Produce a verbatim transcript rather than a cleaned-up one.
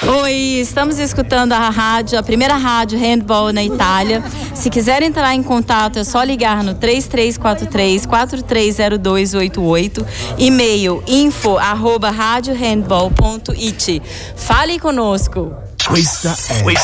Oi, estamos escutando a rádio, a primeira rádio handball na Itália. Se quiser entrar em contato, é só ligar no três três quatro três, quatro três zero dois oito oito, e-mail info arroba radiohandball ponto it. Fale conosco. Questa è